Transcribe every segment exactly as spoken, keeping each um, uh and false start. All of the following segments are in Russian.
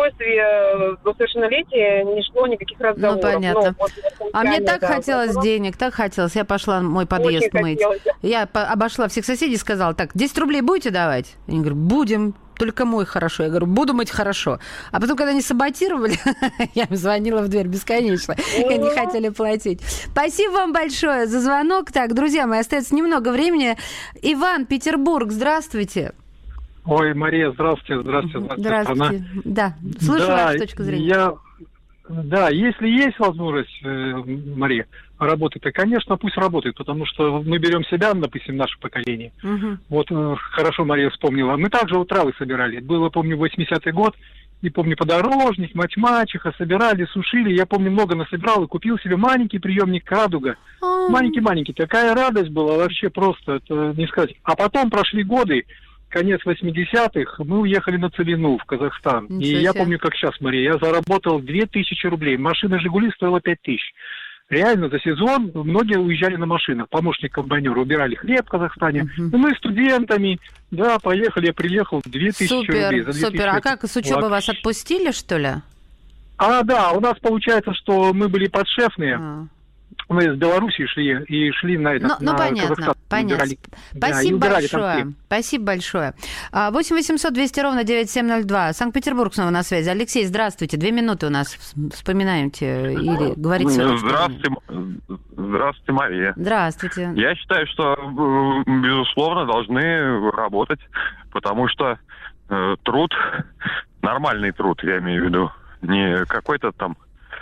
устройстве до совершеннолетия не шло никаких разговоров. Ну, понятно. Но, вот, а мне так да, хотелось да, денег, так хотелось. Я пошла мой подъезд очень мыть. хотелось. Я по- обошла всех соседей и сказала, так, десять рублей будете давать? Они говорят, будем. Только мой хорошо. Я говорю, буду мыть хорошо. А потом, когда они саботировали, я им звонила в дверь бесконечно. И они хотели платить. Спасибо вам большое за звонок. Так, друзья мои, остается немного времени. Иван, Петербург, здравствуйте. Ой, Мария, здравствуйте, здравствуйте. Здравствуйте. Да, слышу да, вашу точку зрения. Я... Да, если есть возможность, Мария, работать, то, конечно, пусть работает, потому что мы берем себя, допустим, наше поколение. Угу. Вот хорошо Мария вспомнила. Мы также вот травы собирали. Было, помню, восьмидесятый год, и помню, подорожник, мать мачеха, собирали, сушили. Я помню, много насобирал и купил себе маленький приемник «Радуга». Маленький-маленький. Такая радость была вообще просто, это не сказать. А потом прошли годы, конец восьмидесятых, мы уехали на Целину в Казахстан. Ничего и себе. Я помню, как сейчас, Мария, я заработал две тысячи рублей. Машина «Жигули» стоила пять тысяч. Реально, за сезон многие уезжали на машинах. Помощник комбайнера убирали хлеб в Казахстане. Uh-huh. И мы студентами, да, поехали, я приехал, две тысячи рублей. Супер, супер. А как, с учебы вас отпустили, что ли? А, да, у нас получается, что мы были подшефные. Uh-huh. Мы из Беларуси шли и шли на этот, ну, на ну, понятно, Казахстан. понятно. Убирали, Спасибо да, большое. Спасибо большое. восемь восемьсот двести ровно девять семь ноль два. Санкт-Петербург снова на связи. Алексей, здравствуйте. Две минуты у нас. Вспоминаете или говорите свое Здравствуйте, здравствуйте, Мария. Здравствуйте. Я считаю, что, безусловно, должны работать, потому что э, труд, нормальный труд, я имею в виду, не какой-то там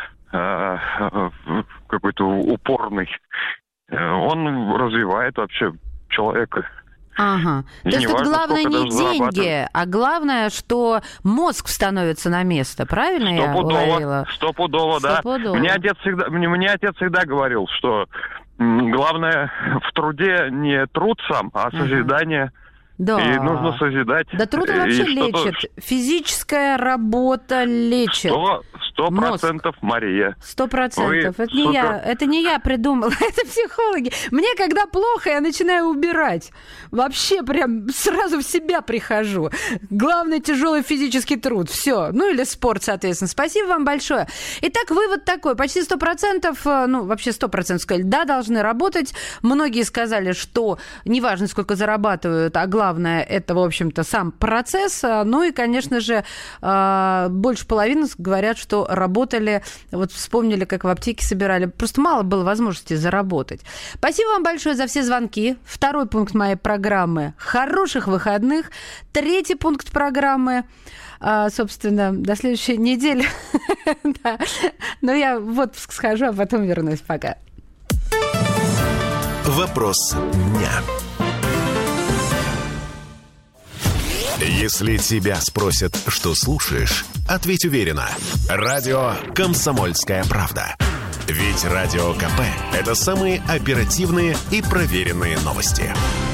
какой-то упорный, он развивает вообще человека. Ага. То есть тут главное не деньги, а главное, что мозг становится на место, правильно я уловила? Стопудово, да. Стопудово. Мне отец всегда, мне, мне отец всегда говорил, что главное в труде не труд сам, а созидание. Ага. Да. И нужно созидать. Да труд вообще лечит. Физическая работа лечит. Сто процентов, Мария. Сто процентов. Это не я, это не я придумала, это психологи. Мне, когда плохо, я начинаю убирать. Вообще прям сразу в себя прихожу. Главное, тяжелый физический труд. Все. Ну или спорт, соответственно. Спасибо вам большое. Итак, вывод такой. Почти сто процентов, ну вообще сто процентов сказали, да, должны работать. Многие сказали, что неважно, сколько зарабатывают, а главное, это, в общем-то, сам процесс. Ну и, конечно же, больше половины говорят, что работали, вот вспомнили, как в аптеке собирали. Просто мало было возможности заработать. Спасибо вам большое за все звонки. Второй пункт моей программы – хороших выходных. Третий пункт программы – собственно, до следующей недели. Но я в отпуск схожу, а потом вернусь. Пока. Вопрос дня. Если тебя спросят, что слушаешь, ответь уверенно. Радио «Комсомольская правда». Ведь Радио КП – это самые оперативные и проверенные новости.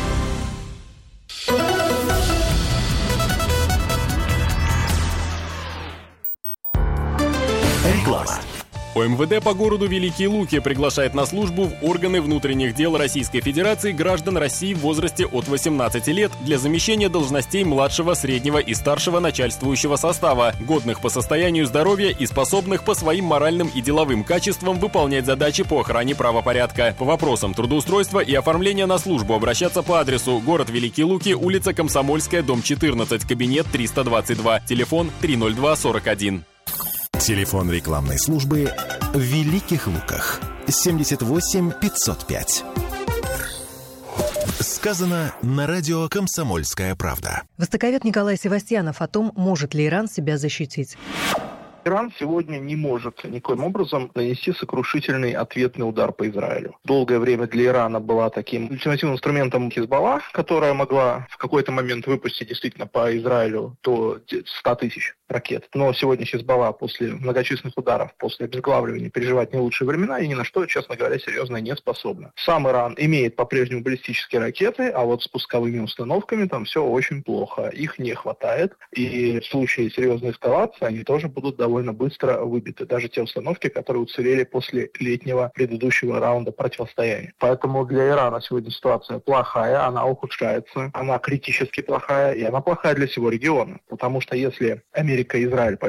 Реклама. ОМВД по городу Великие Луки приглашает на службу в органы внутренних дел Российской Федерации граждан России в возрасте от восемнадцати лет для замещения должностей младшего, среднего и старшего начальствующего состава, годных по состоянию здоровья и способных по своим моральным и деловым качествам выполнять задачи по охране правопорядка. По вопросам трудоустройства и оформления на службу обращаться по адресу город Великие Луки, улица Комсомольская, дом четырнадцать, кабинет триста двадцать два, телефон три ноль два сорок один. Телефон рекламной службы в Великих Луках семьдесят восемь пятьсот пять. Сказано на радио «Комсомольская правда». Востоковед Николай Севастьянов о том, может ли Иран себя защитить. Иран сегодня не может никоим образом нанести сокрушительный ответный удар по Израилю. Долгое время для Ирана была таким альтернативным инструментом Хизбалла, которая могла в какой-то момент выпустить действительно по Израилю до ста тысяч ракет. Но сегодня Хизбалла после многочисленных ударов, после обезглавливания переживает не лучшие времена и ни на что, честно говоря, серьезно не способна. Сам Иран имеет по-прежнему баллистические ракеты, а вот с пусковыми установками там все очень плохо. Их не хватает, и в случае серьезной эскалации они тоже будут довольно довольно быстро выбиты. Даже те установки, которые уцелели после летнего предыдущего раунда противостояния. Поэтому для Ирана сегодня ситуация плохая, она ухудшается, она критически плохая, и она плохая для всего региона. Потому что если Америка и Израиль